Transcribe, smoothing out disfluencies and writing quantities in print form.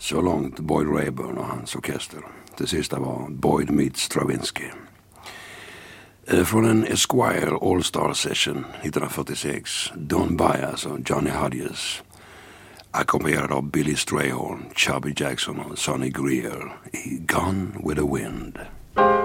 Så långt Boyd Rayburn och hans orkester. Det sista var Boyd meets Stravinsky. Från en Esquire All-Star Session 1946. Don Byas och Johnny Hodges. Ackompanjerad av Billy Strayhorn, Chubby Jackson och Sonny Greer i Gone with the Wind.